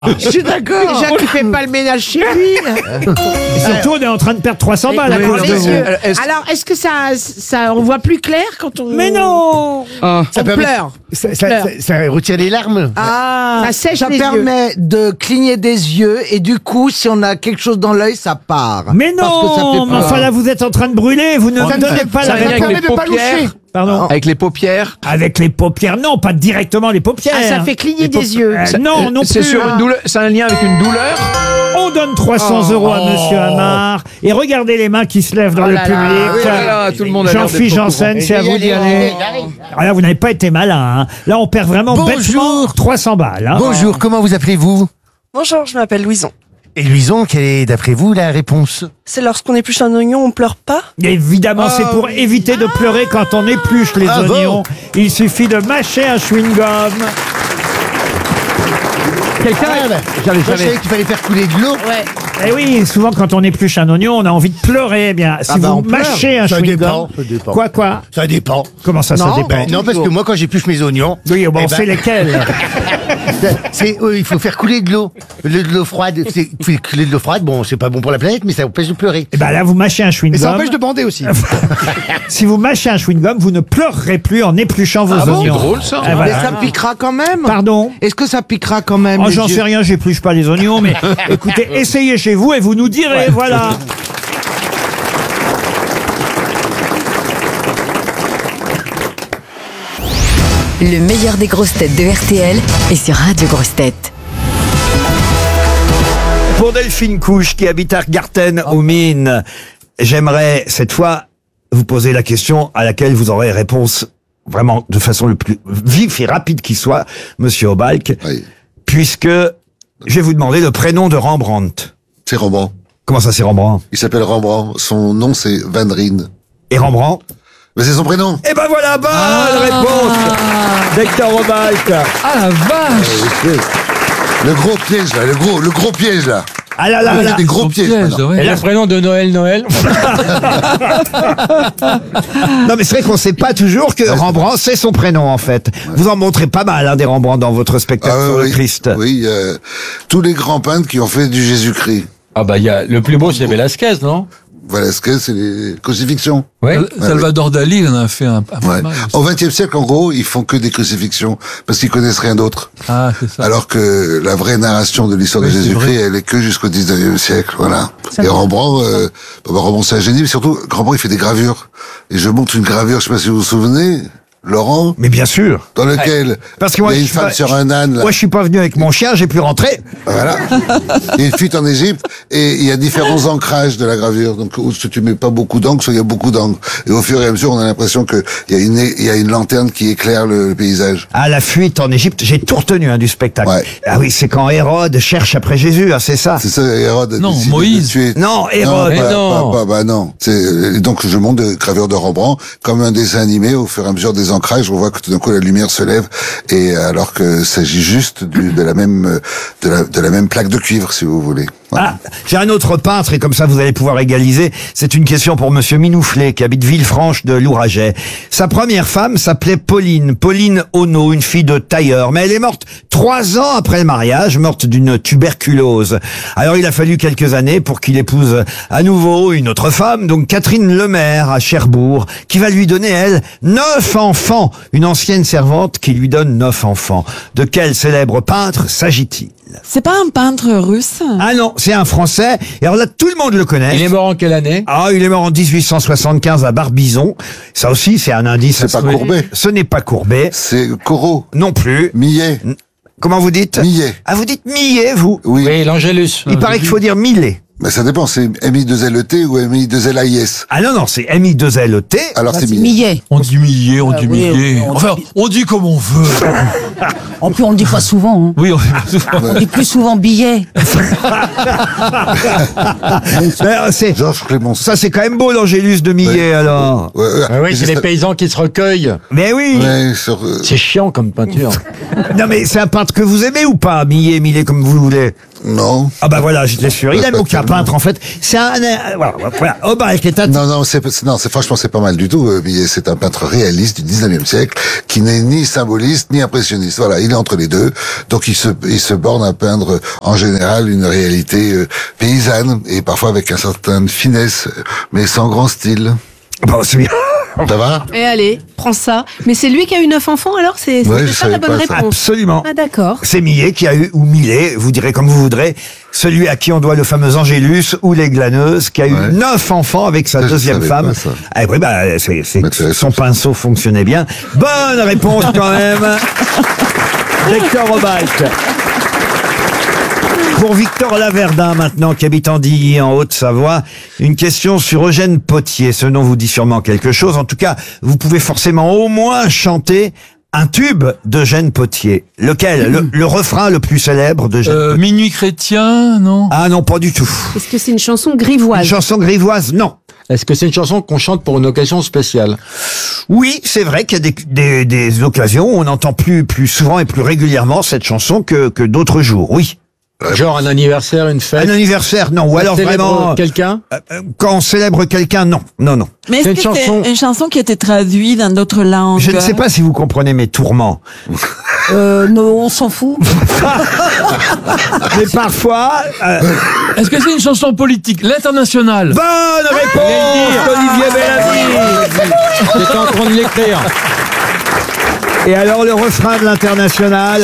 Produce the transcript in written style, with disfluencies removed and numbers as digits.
Je suis d'accord. Déjà qu'il fait pas le ménage chez lui. Et surtout, on est en train de perdre 300 balles à Dans cause de les vous. yeux. Alors, est-ce que ça, on voit plus clair quand on... Mais non On pleure. Ça retire les larmes. Ça sèche Ça les yeux. permet de cligner des yeux et du coup, si on a quelque chose dans l'œil, ça part. Mais Parce que ça non fait mais peur. enfin là, vous êtes en train de brûler, vous ne me donnez pas la vient avec réponse. les paupières. Pardon. Avec les paupières. Avec les paupières, non, pas directement les paupières. Ah, ça fait cligner des yeux. Non, non C'est plus. sur une douleur. C'est un lien avec une douleur. On donne 300 euros à Monsieur Amar. Et regardez les mains qui se lèvent dans le là là. public. Voilà, tout le monde a l'air Jean-Philippe d'être au Janssen, courant. c'est à vous d'y aller. Alors là, vous n'avez pas été malin. Hein. Là, on perd vraiment bêtement 300 balles. Hein. Bonjour, comment vous appelez-vous? Bonjour, je m'appelle Louison. Et Louison, quelle est d'après vous la réponse? C'est lorsqu'on épluche un oignon, on pleure pas? Évidemment, c'est pour éviter de pleurer quand on épluche les Ah bon oignons. Il suffit de mâcher un chewing-gum. Quelqu'un. Moi, je savais qu'il fallait faire couler de l'eau. Ouais. Eh oui, souvent quand on épluche un oignon, on a envie de pleurer. Eh bien, si vous on pleure. mâchez un Ça chewing-gum... dépend, ça dépend. Quoi Ça dépend. Comment ça, ça dépend Ben, non, parce que moi, quand j'épluche mes oignons, Oui, bon, eh on ben, sait lesquels. il faut faire couler de l'eau. De l'eau froide. Couler de l'eau froide, bon, c'est pas bon pour la planète, mais ça empêche de pleurer. Eh ben là, vous mâchez un chewing-gum. de bander aussi. Si vous mâchez un chewing-gum, vous ne pleurerez plus en épluchant vos oignons. C'est drôle, ça. Eh, voilà. Mais ça piquera quand même. Pardon. Est-ce que ça piquera quand même Oh, les j'en yeux sais rien, j'épluche pas les oignons, mais écoutez, essayez chez vous et vous nous direz, voilà. Le meilleur des grosses têtes de RTL est sur Radio Grosses Têtes. Pour Delphine Couche, qui habite à Garten aux Mines, j'aimerais, cette fois, vous poser la question à laquelle vous aurez réponse vraiment de façon le plus vif et rapide qui soit, Monsieur Obalk, Oui, puisque je vais vous demander le prénom de Rembrandt. c'est Rembrandt. Comment ça, c'est Rembrandt? Il s'appelle Rembrandt. Son nom, c'est Van Rijn. Et Rembrandt? Mais c'est son prénom. Eh ben voilà, bonne réponse d'Hector Obalk. Ah la vache. Le gros piège, là. Le gros piège, là. Ah là là Il y là. a des gros pièges. maintenant. Et le prénom de Noël. Non mais c'est vrai qu'on sait pas toujours que Rembrandt c'est son prénom en fait. Vous en montrez pas mal hein, des Rembrandts dans votre spectacle sur le oui. Christ. Oui, tous les grands peintres qui ont fait du Jésus-Christ. Ah bah il y a le plus beau c'est Velasquez, non? Velasquez, c'est les crucifixions. Ouais. Salvador Dali, il en a fait un Ouais. pas mal aussi. Au XXe siècle, en gros, ils font que des crucifixions parce qu'ils connaissent rien d'autre. Ah, c'est ça. Alors que la vraie narration de l'histoire Oui, de c'est Jésus-Christ, vrai. elle est que jusqu'au 19e siècle, voilà. Et Rembrandt, Rembrandt c'est un génie, mais surtout, Rembrandt, il fait des gravures. Et je montre une gravure, je sais pas si vous vous souvenez, Laurent, Mais bien sûr. dans lequel Parce que moi, il y a je une suis femme pas- sur un âne, là. Moi je suis pas venu avec mon chien, j'ai pu rentrer. Voilà. Il y a une fuite en Égypte, et il y a différents ancrages de la gravure. Donc, soit tu mets pas beaucoup d'encre, soit il y a beaucoup d'encre. Et au fur et à mesure, on a l'impression que il y a une lanterne qui éclaire le paysage. À la fuite en Égypte, j'ai tout retenu hein, du spectacle. Ouais. Ah oui, c'est quand Hérode cherche après Jésus, hein, c'est ça. C'est ça, Hérode. a Non, décidé Moïs. de tuer. Non, Hérode. Bah non. Donc je montre des gravures de Rembrandt comme un dessin animé. Au fur et à mesure des ancrages, on voit que tout d'un coup la lumière se lève, et alors que s'agit juste de la même plaque de cuivre, si vous voulez. Voilà. Ah, j'ai un autre peintre et comme ça vous allez pouvoir égaliser. C'est une question pour Monsieur Minouflet qui habite Villefranche de Louraget. Sa première femme s'appelait Pauline Ono, une fille de tailleur. Mais elle est morte 3 ans après le mariage, morte d'une tuberculose. Alors il a fallu quelques années pour qu'il épouse à nouveau une autre femme, donc Catherine Lemaire à Cherbourg, qui va lui donner, elle, 9 enfants. Une ancienne servante qui lui donne 9 enfants. De quel célèbre peintre s'agit-il? C'est pas un peintre russe? Ah non, c'est un Français. Et alors là, tout le monde le connaît. Il est mort en quelle année? Ah, il est mort en 1875 à Barbizon. Ça aussi, c'est un indice. C'est pas Courbet. Ce n'est pas Courbet. C'est Corot, Non plus. Millet, Comment vous dites? Millet. Ah, vous dites Millet, vous? Oui. Oui, l'Angélus. Il paraît qu'il faut dire Millet. Mais ça dépend, c'est MI2LET ou MI2LAIS. Ah non, non, c'est M-I-2-L-E-T. Alors c'est Millet. Millet. On dit millet, on dit millet. Enfin, on dit comme on veut. En plus, on le dit pas souvent. Hein. Oui, On dit plus souvent billet. Georges Clémenceau. Ça, c'est quand même beau, l'Angélus de Millet, alors. Ah oui, c'est les paysans qui se recueillent. Mais oui. Ouais, C'est chiant comme peinture. Non, mais c'est un peintre que vous aimez ou pas? Millet, comme vous voulez. non. Ah bah voilà, j'étais sûr. Il aime aucun peintre en fait. C'est voilà. Obike est un... Non, franchement, c'est pas mal du tout. C'est un peintre réaliste du 19e siècle qui n'est ni symboliste ni impressionniste. Voilà, il est entre les deux. Donc il se borne à peindre en général une réalité paysanne et parfois avec un certain finesse, mais sans grand style. Bon, c'est bien. Ça va? Et allez, prends ça. Mais c'est lui qui a eu 9 enfants, alors c'est Ouais, je ça la savais bonne pas ça. réponse. Absolument. Ah d'accord. C'est Millet qui a eu, ou Millet, vous direz comme vous voudrez, celui à qui on doit le fameux Angélus ou les Glaneuses, qui a eu 9 enfants avec sa deuxième femme. Ah oui, son pinceau fonctionnait bien. Bonne réponse quand même. Victor Obike. Pour Victor Laverdin maintenant, qui habite Andilly en Haute-Savoie, une question sur Eugène Potier. Ce nom vous dit sûrement quelque chose. En tout cas, vous pouvez forcément au moins chanter un tube d'Eugène Potier. Lequel? Le refrain le plus célèbre d'Eugène Potier. Minuit chrétien, non? Ah non, pas du tout. Est-ce que c'est une chanson grivoise? Une chanson grivoise, non. Est-ce que c'est une chanson qu'on chante pour une occasion spéciale? Oui, c'est vrai qu'il y a des occasions où on entend plus souvent et plus régulièrement cette chanson que d'autres jours, oui. Genre un anniversaire, une fête? Un anniversaire, non. Ou alors vraiment... quelqu'un? Quand on célèbre quelqu'un, non. Mais est-ce que c'est une chanson qui a été traduite dans d'autres langues? Je ne sais pas si vous comprenez mes tourments. Non, on s'en fout. Mais parfois... Est-ce que c'est une chanson politique? L'Internationale. Bonne réponse, Olivier Bellamy. J'étais en train de l'écrire. Et alors le refrain de l'Internationale?